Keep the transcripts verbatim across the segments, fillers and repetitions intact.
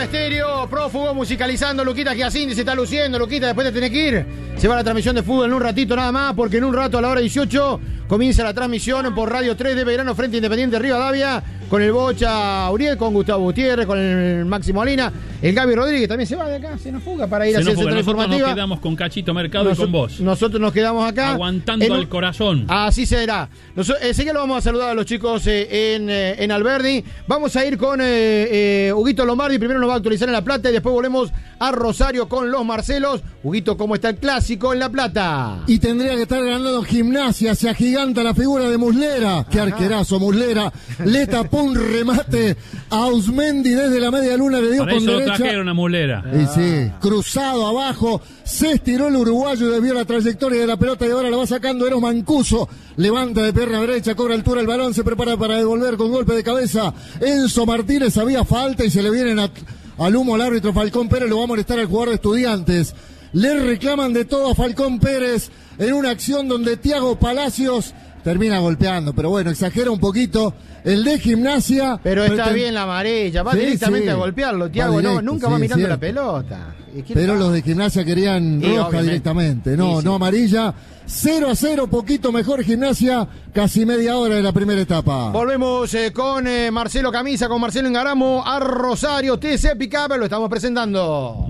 Soda Stereo, prófugo, musicalizando. Luquita Giacindi se está luciendo. Luquita, después te tenés que ir. Se va la transmisión de fútbol en un ratito nada más, porque en un rato a la hora dieciocho comienza la transmisión por Radio tres de Belgrano frente a Independiente Rivadavia, con el Bocha Uriel, con Gustavo Gutiérrez, con el Máximo Molina. El Gaby Rodríguez también se va de acá, se nos fuga para ir se a hacer central informativa. Nosotros nos quedamos con Cachito Mercado Nos, y con vos. Nosotros nos quedamos acá. Aguantando un, el corazón. Así será. Nos, enseguida lo vamos a saludar a los chicos eh, en, eh, en Alberdi. Vamos a ir con eh, eh, Huguito Lombardi. Primero nos va a actualizar en La Plata y después volvemos a Rosario con los Marcelos. Huguito, ¿cómo está el clásico en La Plata? Y tendría que estar ganando Gimnasia. Se agiganta la figura de Muslera. Qué arquerazo Muslera. Le tapó un remate a Ausmendi desde la media luna. Le dio Para con eso derecha. trajeron a Muslera. Y sí, cruzado abajo. Se estiró el uruguayo y desvió la trayectoria de la pelota y ahora la va sacando Eros Mancuso. Levanta de pierna derecha, cobra altura el balón, se prepara para devolver con golpe de cabeza. Enzo Martínez, había falta y se le vienen a, al humo al árbitro Falcón Pérez. Lo va a molestar al jugador de Estudiantes. Le reclaman de todo a Falcón Pérez en una acción donde Thiago Palacios termina golpeando, pero bueno, exagera un poquito el de Gimnasia. Pero está pero bien la amarilla, va sí, directamente sí. a golpearlo. Thiago directo, no, nunca sí, va mirando cierto. la pelota. Pero los de Gimnasia querían sí, roja obviamente. directamente, no, sí, sí. no amarilla. cero a cero, poquito mejor Gimnasia, casi media hora de la primera etapa. Volvemos eh, con eh, Marcelo Camisa, con Marcelo Engaramo a Rosario. T C Pickup, lo estamos presentando.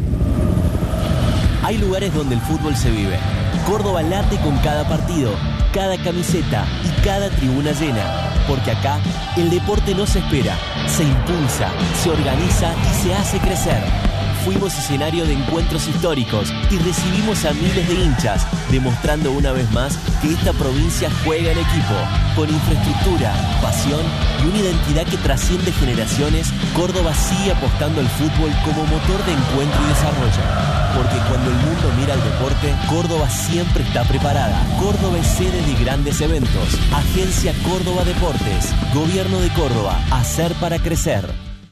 Hay lugares donde el fútbol se vive. Córdoba late con cada partido, cada camiseta y cada tribuna llena. Porque acá el deporte no se espera, se impulsa, se organiza y se hace crecer. Fuimos escenario de encuentros históricos y recibimos a miles de hinchas, demostrando una vez más que esta provincia juega en equipo. Con infraestructura, pasión y una identidad que trasciende generaciones, Córdoba sigue apostando al fútbol como motor de encuentro y desarrollo. Porque cuando el mundo mira al deporte, Córdoba siempre está preparada. Córdoba es sede de grandes eventos. Agencia Córdoba Deportes. Gobierno de Córdoba. Hacer para crecer.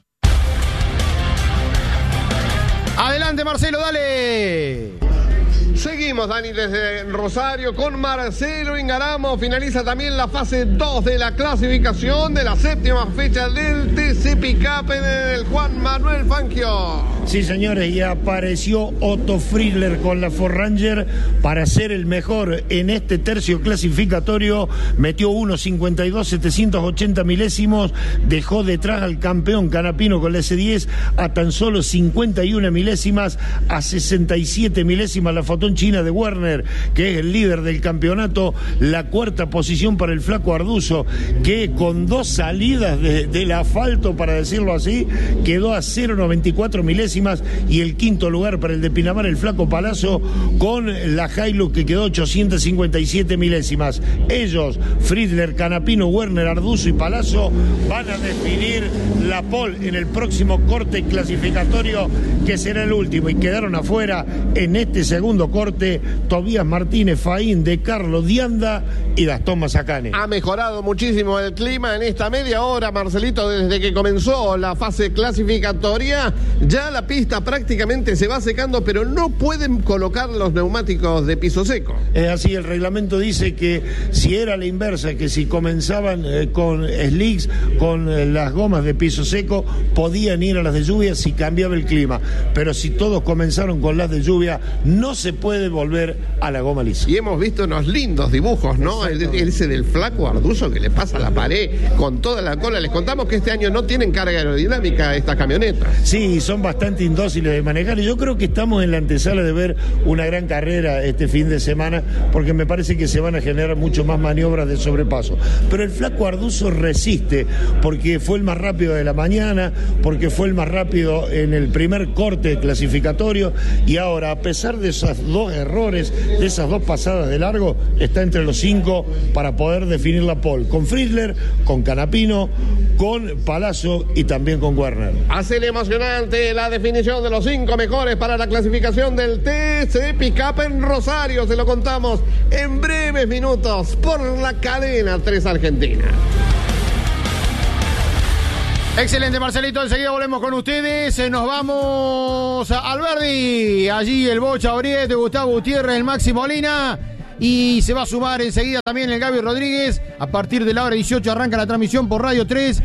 Adelante, Marcelo, dale. Seguimos, Dani, desde Rosario con Marcelo Ingaramo. Finaliza también la fase dos de la clasificación de la séptima fecha del T C Pickup en el Juan Manuel Fangio. Sí, señores, y apareció Otto Friedler con la Ford Ranger para ser el mejor en este tercio clasificatorio. Metió uno cincuenta y dos setecientos ochenta milésimos, dejó detrás al campeón Canapino con la S diez a tan solo cincuenta y una milésimas, a sesenta y siete milésimas la Fotón China de Werner, que es el líder del campeonato. La cuarta posición para el Flaco Arduzo, que con dos salidas de, del asfalto, para decirlo así, quedó a cero noventa y cuatro milésimas. Y el quinto lugar para el de Pinamar, el Flaco Palazzo, con la Hilux, que quedó ochocientos cincuenta y siete milésimas. Ellos, Friedler, Canapino, Werner, Arduzo y Palazzo, van a definir la pole en el próximo corte clasificatorio, que será el último. Y quedaron afuera en este segundo corte Tobías Martínez, Faín, De Carlo, Dianda y Gastón Mazacane. Ha mejorado muchísimo el clima en esta media hora, Marcelito, desde que comenzó la fase clasificatoria. Ya la pista prácticamente se va secando, pero no pueden colocar los neumáticos de piso seco. Es así, el reglamento dice que si era la inversa, que si comenzaban eh, con slicks, con eh, las gomas de piso seco, podían ir a las de lluvia si cambiaba el clima. Pero si todos comenzaron con las de lluvia, no se puede volver a la goma lisa. Y hemos visto unos lindos dibujos, ¿no? El, ese del Flaco Arduzo que le pasa a la pared con toda la cola. Les contamos que este año no tienen carga aerodinámica estas camionetas. Sí, son bastante indóciles de manejar, y yo creo que estamos en la antesala de ver una gran carrera este fin de semana, porque me parece que se van a generar mucho más maniobras de sobrepaso. Pero el Flaco Arduzo resiste, porque fue el más rápido de la mañana, porque fue el más rápido en el primer corte clasificatorio, y ahora, a pesar de esos dos errores, de esas dos pasadas de largo, está entre los cinco para poder definir la pole, con Friedler, con Canapino, con Palazzo y también con Werner. Hace el emocionante la definición de los cinco mejores para la clasificación del T C Pickup en Rosario. Se lo contamos en breves minutos por la cadena tres Argentina. Excelente, Marcelito, enseguida volvemos con ustedes. Nos vamos a Alberdi. Allí el Bocha Oriete, Gustavo Gutiérrez, el Máximo Molina. Y se va a sumar enseguida también el Gaby Rodríguez. A partir de la hora dieciocho arranca la transmisión por Radio tres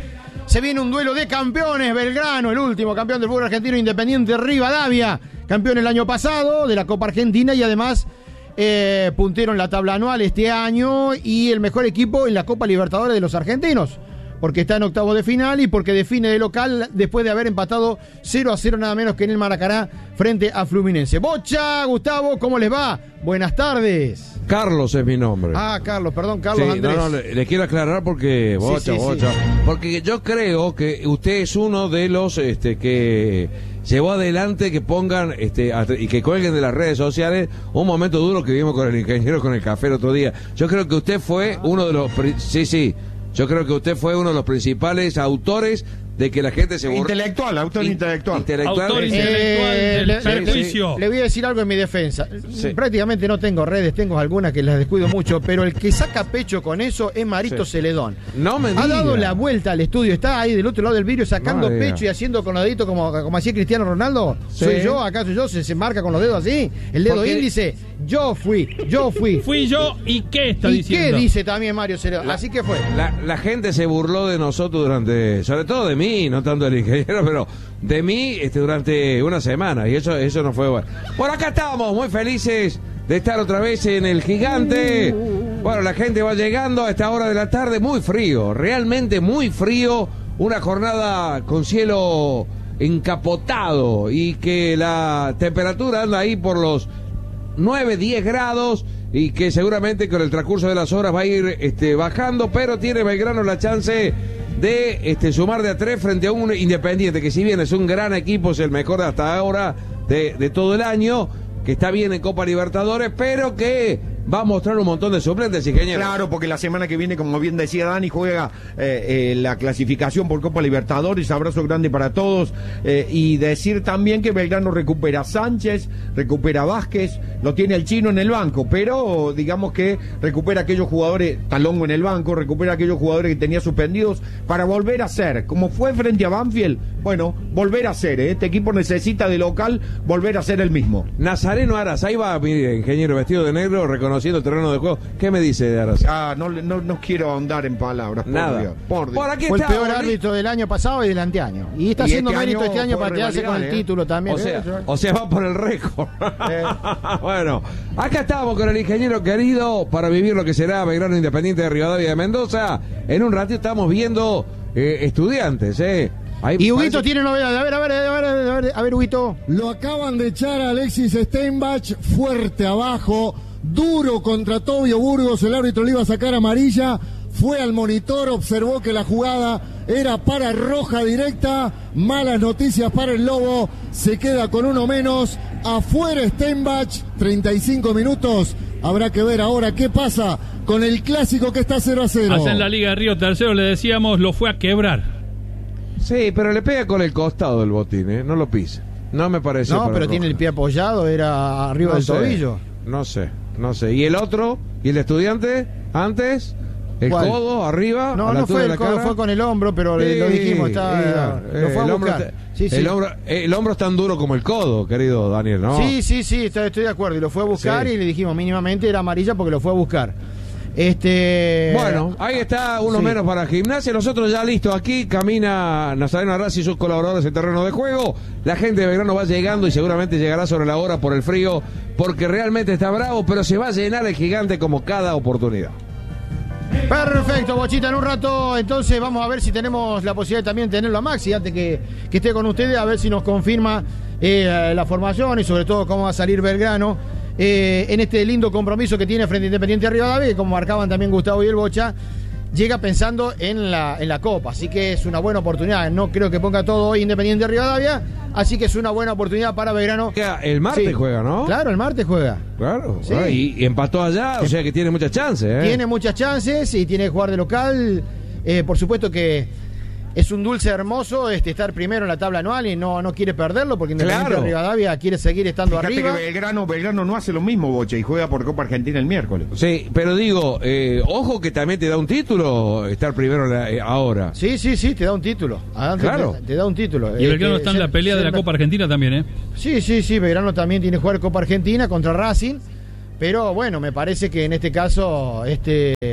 Se viene un duelo de campeones. Belgrano, el último campeón del fútbol argentino, Independiente Rivadavia, campeón el año pasado de la Copa Argentina y además eh, puntero en la tabla anual este año y el mejor equipo en la Copa Libertadores de los argentinos, porque está en octavos de final y porque define de local después de haber empatado cero a cero nada menos que en el Maracaná frente a Fluminense. Bocha, Gustavo, ¿cómo les va? Buenas tardes. Carlos es mi nombre. Ah, Carlos, perdón, Carlos sí, Andrés. No, no, le, le quiero aclarar porque Bocha, sí, sí, Bocha. sí. Porque yo creo que usted es uno de los este que llevó adelante que pongan este y que cuelguen de las redes sociales un momento duro que vimos con el ingeniero con el café el otro día. Yo creo que usted fue uno de los sí, sí. Yo creo que usted fue uno de los principales autores de que la gente se burla. Intelectual, autor In, intelectual. intelectual. Autor Eh, intelectual del le, perjuicio. le, le voy a decir algo en mi defensa. Sí. Prácticamente no tengo redes, tengo algunas que las descuido mucho, pero el que saca pecho con eso es Marito Sí. Celedón. No me Ha diga. dado la vuelta al estudio, está ahí del otro lado del vidrio sacando Madre pecho mía. y haciendo con los deditos como, como hacía Cristiano Ronaldo. Sí. Soy yo, acaso yo, se, se marca con los dedos así. El dedo Porque- índice, yo fui, yo fui. Fui yo y qué está ¿Y diciendo. qué dice también Mario Celedón? La- Así que fue. La, la gente se burló de nosotros durante, sobre todo de mí, no tanto del ingeniero, pero de mí este, durante una semana, y eso, eso no fue bueno. Por acá estamos, muy felices de estar otra vez en el Gigante. Bueno, la gente va llegando a esta hora de la tarde, muy frío, realmente muy frío, una jornada con cielo encapotado y que la temperatura anda ahí por los nueve, diez grados y que seguramente con el transcurso de las horas va a ir este, bajando, pero tiene Belgrano la chance de este, sumar de a tres frente a un Independiente, que si bien es un gran equipo, es el mejor hasta ahora de, de todo el año, que está bien en Copa Libertadores, pero que va a mostrar un montón de suplentes, ingeniero. Claro, porque la semana que viene, como bien decía Dani, juega eh, eh, la clasificación por Copa Libertadores. Abrazo grande para todos. Eh, y decir también que Belgrano recupera a Sánchez, recupera a Vázquez, lo tiene el Chino en el banco, pero digamos que recupera a aquellos jugadores, Talongo en el banco, recupera a aquellos jugadores que tenía suspendidos para volver a ser, como fue frente a Banfield, bueno, volver a ser. ¿eh? Este equipo necesita de local volver a ser el mismo. Nazareno Aras, ahí va mi ingeniero vestido de negro, reconociendo el terreno de juego. ¿Qué me dice de Aras? Ah, no, no, no quiero ahondar en palabras. Por Nada. Dios, por Dios. Por aquí Fue el está, peor Oli. árbitro del año pasado y del anteaño. Y está Y haciendo este mérito año este año puede para quedarse con el revalidar, ¿eh? título también. O sea, o sea, va por el récord. Bueno, acá estamos con el ingeniero querido para vivir lo que será Belgrano Independiente de Rivadavia de Mendoza. En un ratito estamos viendo eh, estudiantes, ¿eh? Ahí Y Huguito parece- tiene novedades. A ver, a ver, a ver, a ver, a ver, Huguito. Lo acaban de echar a Alexis Steinbach fuerte abajo, duro contra Tobio Burgos, el árbitro le iba a sacar amarilla, fue al monitor, observó que la jugada era para roja directa, malas noticias para el Lobo, se queda con uno menos, afuera Steinbach, treinta y cinco minutos, habrá que ver ahora qué pasa con el clásico que está cero a cero. Allá en la Liga de Río Tercero le decíamos, lo fue a quebrar. Sí, pero le pega con el costado del botín, ¿eh? No lo pisa. No me parece. No, para pero roja. tiene el pie apoyado, era arriba No del sé, tobillo. No sé, no sé. ¿Y el otro? ¿Y el estudiante? ¿Antes? ¿El ¿Cuál? codo arriba? No, a la no altura fue de el la codo, cara? fue con el hombro, pero le- lo Sí, dijimos, está, sí, lo fue a el hombro buscar. está- Sí, sí. El, hombro, el hombro es tan duro como el codo, querido Daniel, ¿no? Sí, sí, sí, estoy, estoy de acuerdo. Y lo fue a buscar Sí. y le dijimos mínimamente era amarilla porque lo fue a buscar. Este. Bueno, ahí está uno sí. menos para Gimnasia. Nosotros ya listos aquí. Camina Nazareno Arras y sus colaboradores en terreno de juego. La gente de Belgrano va llegando y seguramente llegará sobre la hora por el frío, porque realmente está bravo, pero se va a llenar el Gigante como cada oportunidad. Perfecto, Bochita, en un rato entonces vamos a ver si tenemos la posibilidad de también tenerlo a Maxi antes que, que esté con ustedes, a ver si nos confirma eh, la formación y sobre todo cómo va a salir Belgrano eh, en este lindo compromiso que tiene frente a Independiente Rivadavia, que como marcaban también Gustavo y el Bocha, llega pensando en la, en la Copa, así que es una buena oportunidad. No creo que ponga todo hoy Independiente Rivadavia, así que es una buena oportunidad para Belgrano. El martes Sí. juega, ¿no? Claro, el martes juega. Claro. Sí. Ah, y, y empató allá, o sea que tiene muchas chances, ¿eh? Tiene muchas chances y tiene que jugar de local. Eh, por supuesto que es un dulce hermoso este, estar primero en la tabla anual y no, no quiere perderlo porque Independiente Claro. de Rivadavia quiere seguir estando Fíjate arriba. que Belgrano, Belgrano no hace lo mismo, Bocha, y juega por Copa Argentina el miércoles. Sí, pero digo, eh, ojo que también te da un título estar primero la- eh, ahora. Sí, sí, sí, te da un título. Adelante, Claro. te, te da un título. Y Eh, Belgrano que está en ser- la pelea de ser la Copa Argentina también, ¿eh? Sí, sí, sí, Belgrano también tiene que jugar Copa Argentina contra Racing, pero bueno, me parece que en este caso este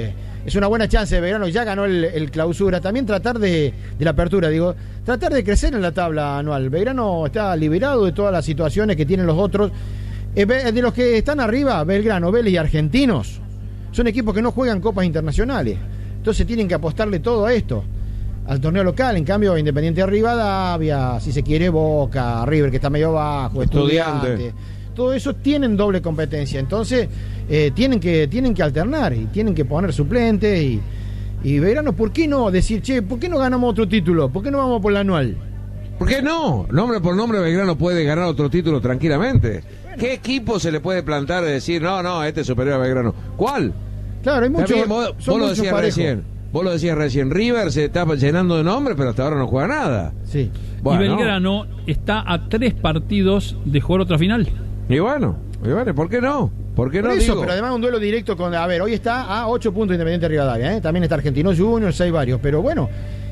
es una buena chance de Belgrano, ya ganó el, el clausura, también tratar de, de la apertura, digo, tratar de crecer en la tabla anual. Belgrano está liberado de todas las situaciones que tienen los otros. Eh, de los que están arriba, Belgrano, Vélez y Argentinos, son equipos que no juegan copas internacionales, entonces tienen que apostarle todo a esto, al torneo local. En cambio, Independiente de Rivadavia, si se quiere, Boca, River, que está medio bajo, Estudiante, Estudiante, todo eso tienen doble competencia, entonces eh, tienen que tienen que alternar y tienen que poner suplentes y, y Belgrano, ¿por qué no decir, che, ¿por qué no ganamos otro título? ¿Por qué no vamos por el anual? ¿Por qué no? Nombre por nombre, Belgrano puede ganar otro título tranquilamente. Bueno. ¿Qué equipo se le puede plantar y decir, no, no, este es superior a Belgrano? ¿Cuál? Claro, hay muchos. También, vos, vos lo decías parejos. recién. Vos lo decías recién. River se está llenando de nombres, pero hasta ahora no juega nada. Sí. Bueno. Y Belgrano está a tres partidos de jugar otra final. Y bueno, y bueno, ¿por qué no? ¿Por qué no? Por eso, digo? pero además un duelo directo con. A ver, hoy está a ocho puntos Independiente de Rivadavia, ¿eh? También está Argentino Juniors, hay varios, pero bueno.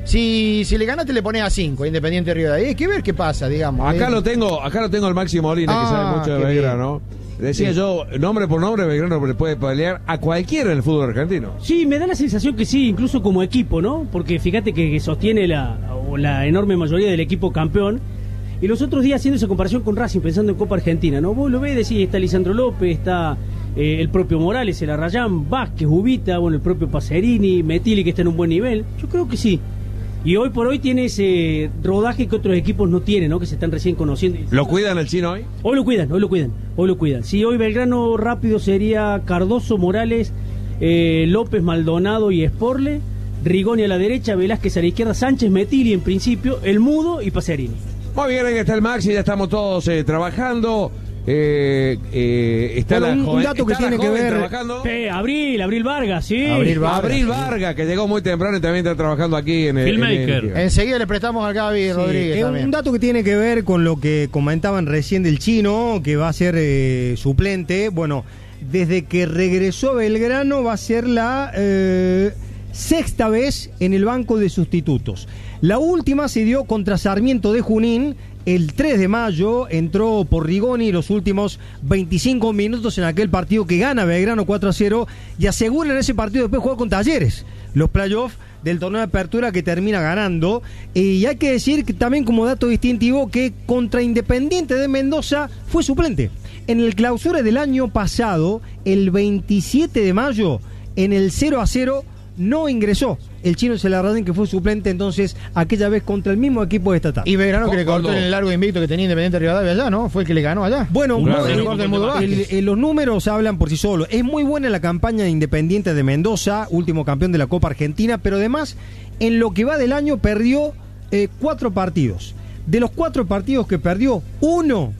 Si, si le ganaste le pones a cinco Independiente de Rivadavia. Hay que ver qué pasa, digamos. Acá ¿eh? lo tengo, acá lo tengo al Máximo Molina, Ah, que sabe mucho de qué Belgrano. Decía Sí. yo, nombre por nombre, Belgrano le puede pelear a cualquiera en el fútbol argentino. Sí, me da la sensación que sí, incluso como equipo, ¿no? Porque fíjate que, que sostiene la, o la enorme mayoría del equipo campeón. Y los otros días haciendo esa comparación con Racing, pensando en Copa Argentina, ¿no? Vos lo ves, decís, está Lisandro López, está eh, el propio Morales, el Arrayán, Vázquez, Ubita, bueno, el propio Pacerini, Metili, que está en un buen nivel. Yo creo que sí. Y hoy por hoy tiene ese rodaje que otros equipos no tienen, ¿no? Que se están recién conociendo. ¿Lo cuidan el chino hoy? Hoy lo cuidan, hoy lo cuidan, hoy lo cuidan. Sí, hoy Belgrano rápido sería Cardoso, Morales, eh, López, Maldonado y Sporle, Rigoni a la derecha, Velázquez a la izquierda, Sánchez, Metili en principio, El Mudo y Pacerini. Muy bien, ahí está el Maxi, ya estamos todos eh, trabajando. Eh, eh, está Bueno, la un- joven, un dato que está la tiene que joven ver- trabajando. Eh, Abril, Abril Vargas, sí. Abril Vargas. Abril Vargas, que llegó muy temprano y también está trabajando aquí en el. Filmmaker. en el- Enseguida le prestamos al Gaby Sí, Rodríguez es también. un dato que tiene que ver con lo que comentaban recién del chino, que va a ser eh, suplente. Bueno, desde que regresó a Belgrano va a ser la eh, sexta vez en el banco de sustitutos. La última se dio contra Sarmiento de Junín. El tres de mayo entró por Rigoni los últimos veinticinco minutos en aquel partido que gana Belgrano cuatro a cero y asegura en ese partido después jugar con Talleres, los playoffs del torneo de apertura que termina ganando. Y hay que decir que también como dato distintivo que contra Independiente de Mendoza fue suplente. En el clausura del año pasado, el veintisiete de mayo, en el cero a cero, no ingresó el chino Celarradín, que fue suplente entonces aquella vez contra el mismo equipo de estatal. Y Belgrano que le Gordo. cortó en el largo invicto que tenía Independiente de Rivadavia allá, ¿no? Fue el que le ganó allá. Bueno, Claro, vos- el el- gol del Mudo Vázquez. el- el- los números hablan por sí solos. Es muy buena la campaña de Independiente de Mendoza, último campeón de la Copa Argentina, pero además en lo que va del año perdió eh, cuatro partidos. De los cuatro partidos que perdió, uno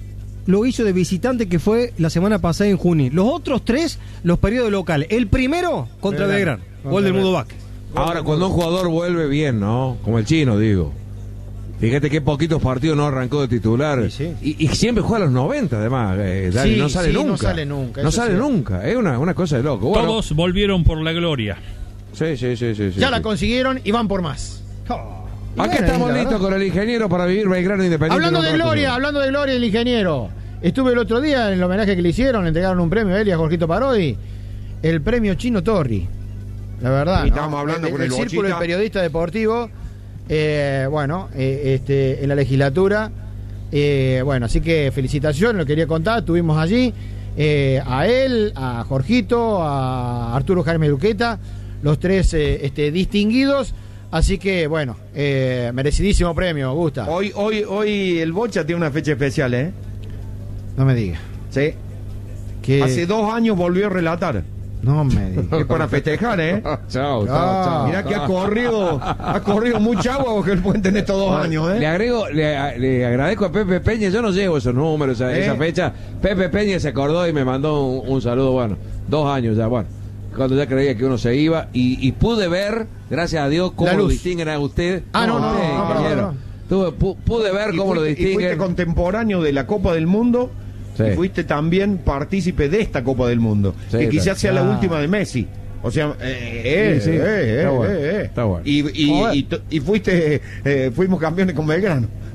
lo hizo de visitante, que fue la semana pasada en junio. Los otros tres los perdió de local. El primero contra Belgrano. Belgrano, Contra gol del Mudo Belgrano. Vázquez. Ahora, cuando un jugador vuelve bien, ¿no? Como el chino, digo. Fíjate qué poquitos partidos no arrancó de titular. Sí, sí. Y, y siempre juega a los noventa, además. eh, Dani, Sí, no sale sí, nunca. no sale nunca, No eso sale sí. nunca. Es una, una cosa de loco. Bueno, Todos volvieron por la gloria. Sí, sí, sí, sí. sí, Ya sí. la consiguieron y van por más. Y Aquí bueno, estamos la listos verdad. con el ingeniero para vivir Belgrano Independiente. Hablando en de un rato. gloria, hablando de gloria del ingeniero. Estuve el otro día en el homenaje que le hicieron, le entregaron un premio a él y a Jorgito Parodi, el premio Chino Torri. La verdad, Y ¿no? estábamos hablando el, con el el círculo del Bochita. periodista deportivo, eh, bueno, eh, este, en la legislatura, eh, bueno, así que felicitaciones, lo quería contar, estuvimos allí, eh, a él, a Jorgito, a Arturo Jaime Duqueta, los tres eh, este, distinguidos, así que bueno, eh, merecidísimo premio, Gusta. Hoy, hoy, hoy el Bocha tiene una fecha especial, ¿eh? No me digas. Sí. Que... Hace dos años volvió a relatar. No me digas. Es para festejar, ¿eh? Chao, chao, Ah. chao. Mirá que ha corrido, ha corrido mucha agua bajo el puente en estos dos años, Le ¿eh? agrego, le, le agradezco a Pepe Peña, yo no llevo esos números, esa, ¿Eh? esa fecha. Pepe Peña se acordó y me mandó un, un saludo, bueno, dos años ya, bueno, cuando ya creía que uno se iba y, y pude ver, gracias a Dios, cómo La lo luz. distinguen a usted. Ah, no, no, usted, no, no, ingeniero. no, no. Tuve- pu- pude ver Y cómo lo fuiste- y fuiste distinguen. contemporáneo de la Copa del Mundo. Sí. Y fuiste también partícipe de esta Copa del Mundo. Sí, que quizás sea la claro. última de Messi. O sea, eh, eh, Sí, sí. eh, Está eh, bueno, eh, eh. está bueno. Y, y, Joder. y, t- y fuiste, eh, fuimos campeones con Belgrano.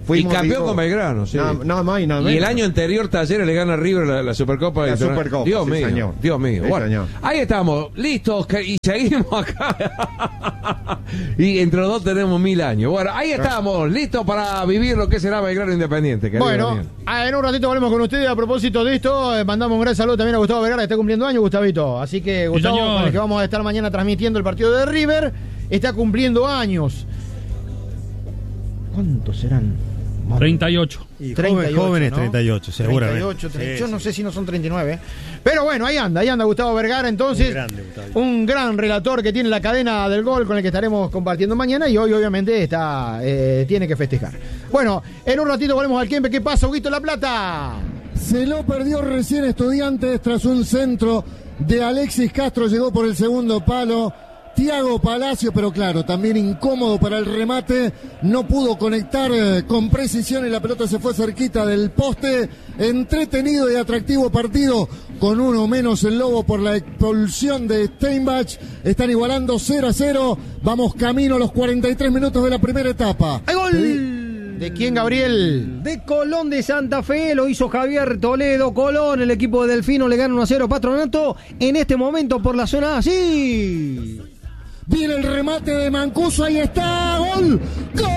fuimos, y campeón digo, con Belgrano, sí. Nada, nada más y nada menos. Y el año anterior Talleres le gana a River la, la Supercopa. La de Supercopa, Dios sí, mío, señor. Dios mío. Sí, Bueno, señor. ahí estamos, listos, que, y seguimos acá. Y entre los dos tenemos mil años. Bueno, ahí estamos, listos para vivir lo que será Belgrano Independiente. Bueno, Daniel. en un ratito volvemos con ustedes. A propósito de esto, eh, mandamos un gran saludo también a Gustavo Vergara, que está cumpliendo años, Gustavito. Así que Gustavo, señor. con el que vamos a estar mañana transmitiendo el partido de River, está cumpliendo años. ¿Cuántos serán? treinta y ocho. Y treinta y ocho, jóvenes ¿no? treinta y ocho, seguramente. treinta y ocho, treinta, Sí, yo sí. no sé si no son treinta y nueve. Pero bueno, ahí anda, ahí anda Gustavo Vergara. Entonces, Un grande, Gustavo. un gran relator que tiene la cadena del gol con el que estaremos compartiendo mañana. Y hoy, obviamente, está eh, tiene que festejar. Bueno, en un ratito volvemos al Kempe. ¿Qué pasa, Huguito La Plata? Se lo perdió recién Estudiantes tras un centro de Alexis Castro, llegó por el segundo palo. Thiago Palacio, pero claro, también incómodo para el remate, no pudo conectar eh, con precisión y la pelota se fue cerquita del poste. Entretenido y atractivo partido, con uno menos el Lobo por la expulsión de Steinbach. Están igualando cero a cero, vamos camino a los cuarenta y tres minutos de la primera etapa. ¡Hay gol! ¿De quién, Gabriel? De Colón de Santa Fe, lo hizo Javier Toledo. Colón, el equipo de Delfino le gana uno a cero Patronato. En este momento por la zona A, sí. Viene el remate de Mancuso, ahí está, gol, gol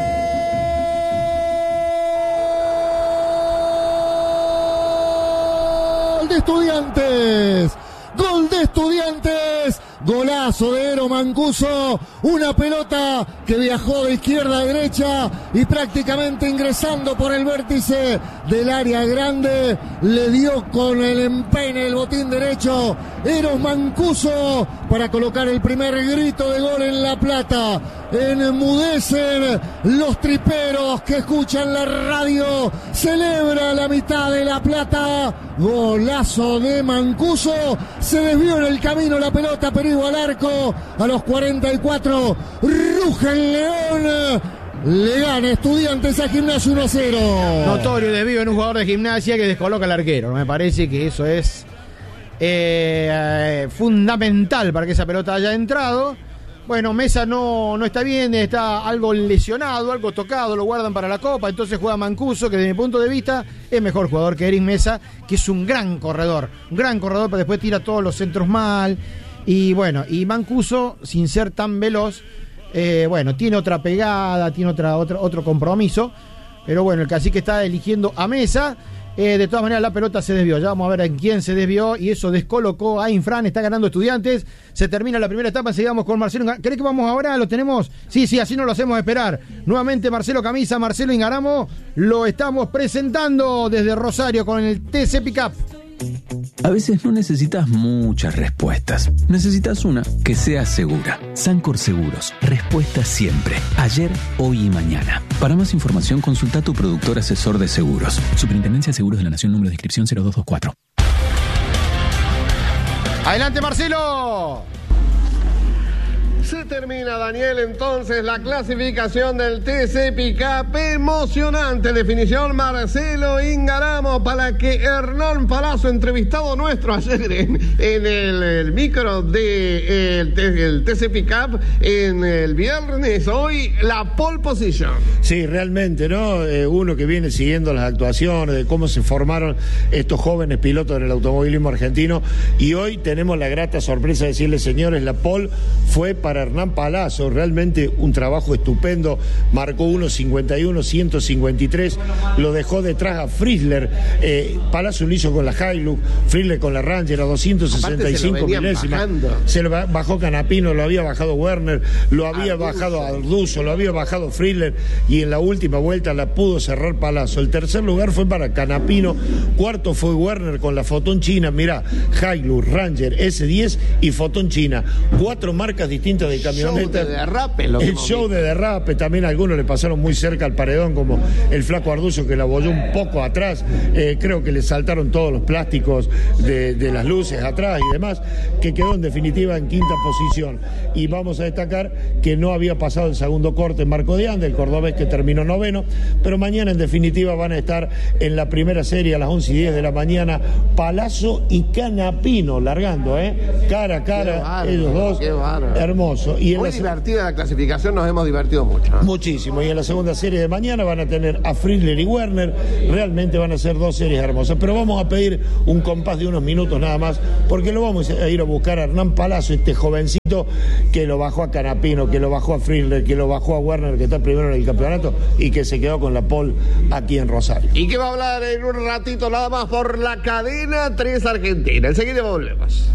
de Estudiantes, gol de Estudiantes, golazo de Ero Mancuso, una pelota que viajó de izquierda a derecha y prácticamente ingresando por el vértice del área grande, le dio con el empeine el botín derecho Eros Mancuso para colocar el primer grito de gol en La Plata. Enmudecen los triperos que escuchan la radio. Celebra la mitad de La Plata. Golazo de Mancuso. Se desvió en el camino la pelota, pero iba al arco. A los cuarenta y cuatro ruge el León. Le gana Estudiantes a Gimnasia uno a cero. Notorio desvío en un jugador de Gimnasia que descoloca al arquero. Me parece que eso es eh, eh, fundamental para que esa pelota haya entrado. Bueno, Mesa no, no está bien, está algo lesionado, algo tocado, lo guardan para la Copa, entonces juega Mancuso, que desde mi punto de vista es mejor jugador que Eric Mesa, que es un gran corredor, un gran corredor, pero después tira todos los centros mal. Y bueno, y Mancuso, sin ser tan veloz, eh, bueno, tiene otra pegada, tiene otra, otra, otro compromiso, pero bueno, el cacique está eligiendo a Mesa. Eh, de todas maneras la pelota se desvió, ya vamos a ver en quién se desvió y eso descolocó a Infran, está ganando Estudiantes, se termina la primera etapa, seguimos con Marcelo. ¿Cree que vamos ahora? ¿Lo tenemos? Sí, sí, así no lo hacemos esperar. Nuevamente Marcelo Camisa, Marcelo Ingaramo, lo estamos presentando desde Rosario con el T C Pickup. A veces no necesitas muchas respuestas. Necesitas una que sea segura. Sancor Seguros. Respuesta siempre. Ayer, hoy y mañana. Para más información, consulta a tu productor asesor de seguros. Superintendencia de Seguros de la Nación, número de inscripción cero dos dos cuatro. Adelante, Marcelo. Se termina, Daniel, entonces la clasificación del T C Pickup. Emocionante definición, Marcelo Ingaramo, para que Hernán Palazzo, entrevistado nuestro ayer en, en el, el micro de el, el T C Pickup en el viernes, hoy la pole position. Sí, realmente, ¿no? Eh, uno que viene siguiendo las actuaciones de cómo se formaron estos jóvenes pilotos del automovilismo argentino, y hoy tenemos la grata sorpresa de decirles, señores, la pole fue para Hernán Palazzo, realmente un trabajo estupendo, marcó uno cincuenta y uno, ciento cincuenta y tres, lo dejó detrás a Frizzler. eh, Palazzo lo hizo con la Hilux, Frizzler con la Ranger a doscientos sesenta y cinco milésimas, se lo bajó Canapino, lo había bajado Werner, lo había Arduzo. bajado Arduzo, lo había bajado Frizzler, y en la última vuelta la pudo cerrar Palazzo. El tercer lugar fue para Canapino, cuarto fue Werner con la Fotón China, mirá, Hilux, Ranger, ese diez y Fotón China, cuatro marcas distintas de camioneta. Show de derrape, lo el show de derrape, también algunos le pasaron muy cerca al paredón, como el flaco Arduzo, que la abolló un poco atrás. Eh, creo que le saltaron todos los plásticos de, de las luces atrás y demás, que quedó en definitiva en quinta posición. Y vamos a destacar que no había pasado el segundo corte Marco de Ande, el cordobés, que terminó noveno, pero mañana en definitiva van a estar en la primera serie a las once y diez de la mañana Palazzo y Canapino largando, ¿eh? cara a cara, bárbaro, ellos dos, hermoso. hermoso. Y en Muy la se- divertida la clasificación, nos hemos divertido mucho. ¿no? Muchísimo. Y en la segunda serie de mañana van a tener a Friedler y Werner. Realmente van a ser dos series hermosas. Pero vamos a pedir un compás de unos minutos nada más, porque lo vamos a ir a buscar a Hernán Palazzo, este jovencito que lo bajó a Canapino, que lo bajó a Friedler, que lo bajó a Werner, que está primero en el campeonato y que se quedó con la pole aquí en Rosario. Y que va a hablar en un ratito nada más por la cadena tres Argentina. Enseguida volvemos.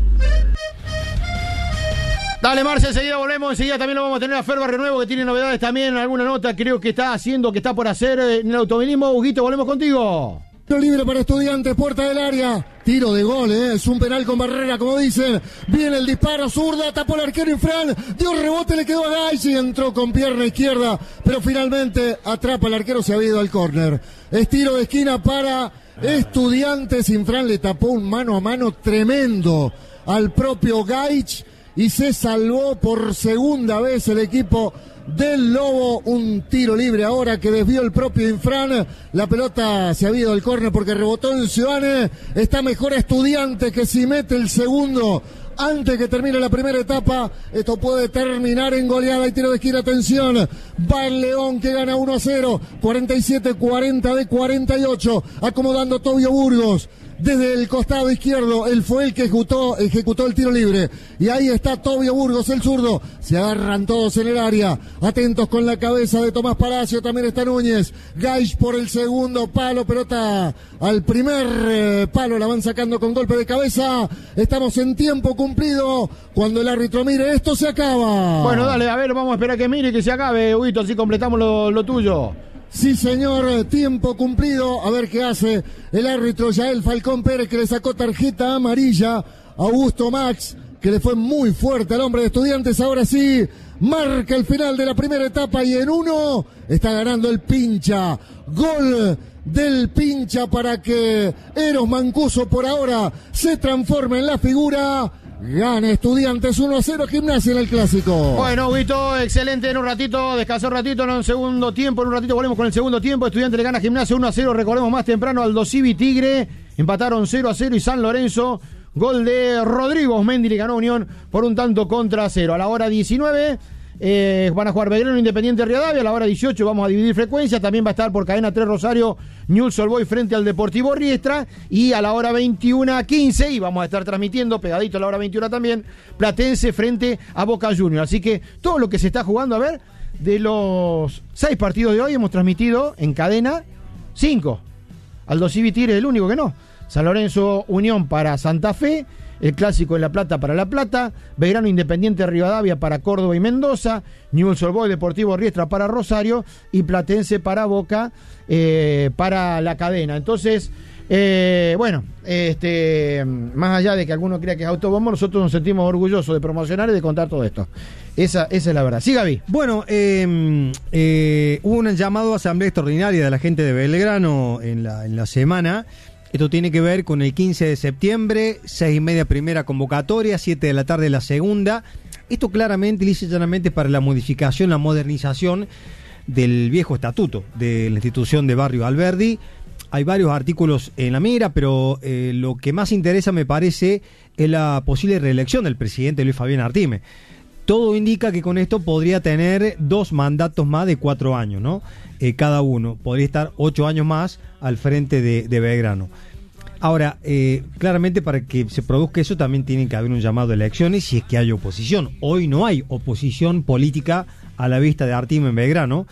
Dale, Marce, enseguida volvemos. Enseguida también lo vamos a tener a Fer Barrenuevo, que tiene novedades también. Alguna nota creo que está haciendo, que está por hacer en el automovilismo. Huguito, volvemos contigo. Tiro libre para Estudiantes, puerta del área. Tiro de gol, ¿eh? Es un penal con barrera, como dicen. Viene el disparo, zurda, tapó el arquero Infran. Dio rebote, le quedó a Gais y entró con pierna izquierda. Pero finalmente atrapa el arquero, se ha ido al córner. Es tiro de esquina para Estudiantes. Infran le tapó un mano a mano tremendo al propio Gaich y se salvó por segunda vez el equipo del Lobo. Un tiro libre ahora que desvió el propio Infran. La pelota se ha ido al córner porque rebotó en Ciudad. Está mejor Estudiantes, que si mete el segundo antes que termine la primera etapa, esto puede terminar en goleada y tiro de esquina. Atención, va el León, que gana uno a cero, cuarenta y siete cuarenta de cuarenta y ocho, acomodando Tobio Burgos desde el costado izquierdo. Él fue el que ejecutó, ejecutó el tiro libre. Y ahí está Tobio Burgos, el zurdo. Se agarran todos en el área. Atentos con la cabeza de Tomás Palacio. También está Núñez. Gaich por el segundo palo. Pelota al primer eh, palo. La van sacando con golpe de cabeza. Estamos en tiempo cumplido. Cuando el árbitro mire, esto se acaba. Bueno, dale, a ver, vamos a esperar que mire y que se acabe, Huguito, así completamos lo, lo tuyo. Sí, señor, tiempo cumplido. A ver qué hace el árbitro Yael Falcón Pérez, que le sacó tarjeta amarilla a Augusto Max, que le fue muy fuerte al hombre de Estudiantes. Ahora sí, marca el final de la primera etapa y en uno está ganando el Pincha. Gol del Pincha para que Eros Mancuso por ahora se transforme en la figura. Gana Estudiantes uno a cero, Gimnasia en el Clásico. Bueno, Huguito, excelente. En un ratito, descansó un ratito, en un segundo tiempo. En un ratito volvemos con el segundo tiempo. Estudiantes le gana a Gimnasia uno a cero. Recordemos más temprano Aldo Civi Tigre. Empataron cero a cero y San Lorenzo. Gol de Rodrigo Osmendi, le ganó Unión por un tanto contra cero. A la hora diecinueve eh, van a jugar Belgrano Independiente Rivadavia. A la hora dieciocho vamos a dividir frecuencias. También va a estar por cadena tres Rosario Newell's Old Boys frente al Deportivo Riestra. Y a la hora veintiuno quince, y vamos a estar transmitiendo pegadito a la hora veintiuno también, Platense frente a Boca Juniors. Así que todo lo que se está jugando, a ver, de los seis partidos de hoy hemos transmitido en cadena cinco. Aldo Civi Tigre es el único que no. San Lorenzo Unión para Santa Fe, el Clásico de La Plata para La Plata, Belgrano Independiente Rivadavia para Córdoba y Mendoza, Newell's Old Boys Deportivo Riestra para Rosario y Platense para Boca eh, para la cadena. Entonces, eh, bueno, este, más allá de que alguno crea que es autobombo, nosotros nos sentimos orgullosos de promocionar y de contar todo esto. Esa, esa es la verdad. Sí, Gaby. Bueno, eh, eh, hubo un llamado a asamblea extraordinaria de la gente de Belgrano en la, en la semana. Esto tiene que ver con el quince de septiembre, seis y media primera convocatoria, siete de la tarde la segunda. Esto claramente, lisa y llanamente, para la modificación, la modernización del viejo estatuto de la institución de Barrio Alberdi. Hay varios artículos en la mira, pero eh, lo que más interesa, me parece, es la posible reelección del presidente Luis Fabián Artime. Todo indica que con esto podría tener dos mandatos más de cuatro años, ¿no? Eh, cada uno. Podría estar ocho años más al frente de, de Belgrano. Ahora, eh, claramente para que se produzca eso también tiene que haber un llamado de elecciones si es que hay oposición. Hoy no hay oposición política a la vista de Artime en Belgrano.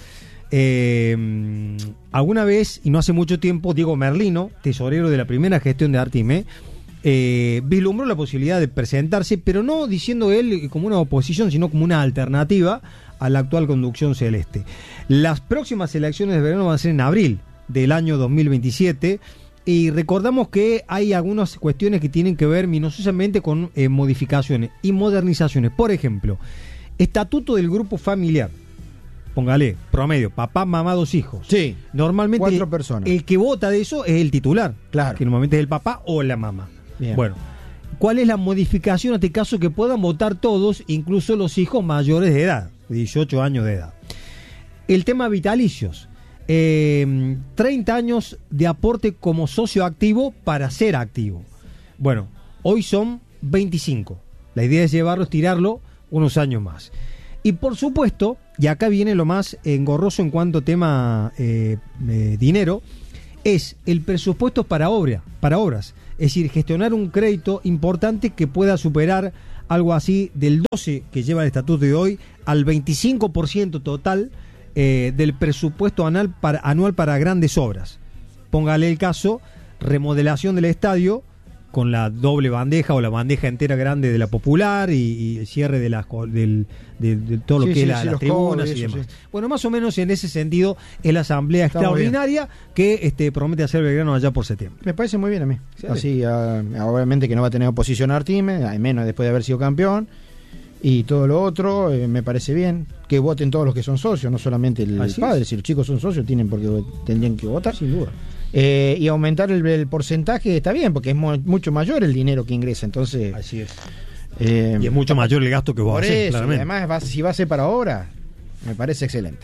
Eh, alguna vez, y no hace mucho tiempo, Diego Merlino, tesorero de la primera gestión de Artime, Eh, vislumbró la posibilidad de presentarse, pero no diciendo él como una oposición, sino como una alternativa a la actual conducción celeste. Las próximas elecciones de verano van a ser en abril del año dos mil veintisiete, y recordamos que hay algunas cuestiones que tienen que ver minuciosamente con eh, modificaciones y modernizaciones. Por ejemplo, estatuto del grupo familiar. Póngale, promedio, papá, mamá, dos hijos. Sí, normalmente cuatro el, personas. El que vota de eso es el titular. Claro. Que normalmente es el papá o la mamá. Bien. Bueno, ¿cuál es la modificación en este caso? Que puedan votar todos, incluso los hijos mayores de edad, dieciocho años de edad. El tema vitalicios. Eh, treinta años de aporte como socio activo para ser activo. Bueno, hoy son veinticinco. La idea es llevarlo, estirarlo unos años más. Y por supuesto, y acá viene lo más engorroso en cuanto a tema eh, eh, dinero, es el presupuesto para obra, para obras. Es decir, gestionar un crédito importante que pueda superar algo así del doce que lleva el estatuto de hoy al veinticinco por ciento total eh, del presupuesto anual para, anual para grandes obras. Póngale el caso, remodelación del estadio con la doble bandeja o la bandeja entera grande de la Popular y, y el cierre de, las, del, de, de todo lo sí, que sí, es la, sí, las tribunas y demás. Sí. Bueno, más o menos en ese sentido es la asamblea Está extraordinaria que este, promete hacer Belgrano allá por septiembre. Me parece muy bien a mí. Sí, Así, uh, obviamente que no va a tener oposición a Artime, al menos después de haber sido campeón. Y todo lo otro, eh, me parece bien. Que voten todos los que son socios, no solamente el Así padre. Es. Si los chicos son socios, tienen porque tendrían que votar. Sin duda. Eh, y aumentar el, el porcentaje está bien, porque es mo- mucho mayor el dinero que ingresa. Entonces, así es. Eh, y es mucho mayor el gasto que vos haces, claramente. Además, va, si va a ser para obra, me parece excelente.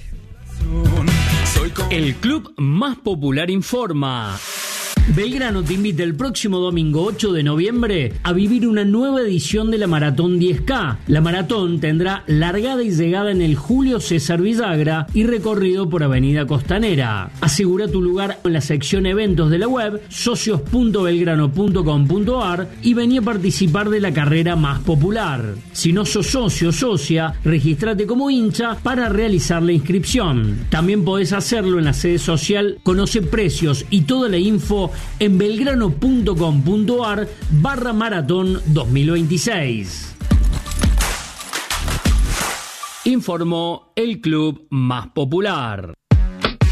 El club más popular informa. Belgrano te invita el próximo domingo ocho de noviembre a vivir una nueva edición de la Maratón diez K. La maratón tendrá largada y llegada en el Julio César Villagra y recorrido por Avenida Costanera. Asegura tu lugar en la sección eventos de la web socios punto belgrano punto com punto ar y vení a participar de la carrera más popular. Si no sos socio o socia, regístrate como hincha para realizar la inscripción. También podés hacerlo en la sede social. Conoce precios y toda la info en belgrano punto com punto ar barra maratón dos mil veintiséis. Informó el club más popular.